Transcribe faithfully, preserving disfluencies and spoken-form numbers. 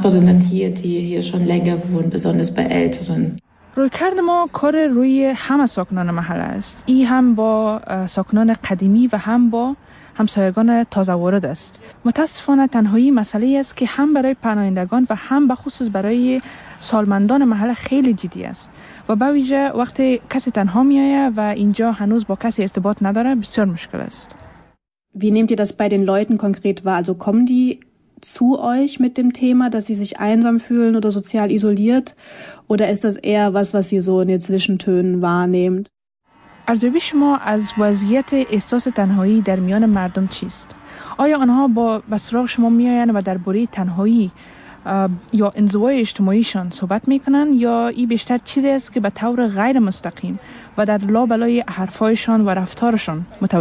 Nachbarinnen hier, die hier schon länger wohnen, besonders bei Älteren. رویکرد ما کار روی همه ساکنان محله است. این هم با ساکنان قدیمی و هم با همسایگان تازه وارد است. متاسفانه تنهایی مسئله است که هم برای پناهندگان و هم بخصوص برای سالمندان محله خیلی جدی است و به ویژه وقتی کسی تنها میآید و اینجا هنوز با کسی ارتباط نداره بسیار مشکل است. Wie nehmt ihr das bei den Leuten konkret wahr? Also kommen die zu euch mit dem Thema, dass sie sich einsam fühlen oder sozial isoliert? Oder ist das eher was, was ihr so in den Zwischentönen wahrnehmt? ارزیابی شما از وضعیت احساس تنهایی در میان مردم چیست؟ آیا آنها با به سراغ شما میآیند و درباره تنهایی یا انزوای اجتماعیشان صحبت میکنن یا این بیشتر چیزی است که به طور غیر مستقیم و در لابلای حرفایشان و رفتارشان متوجه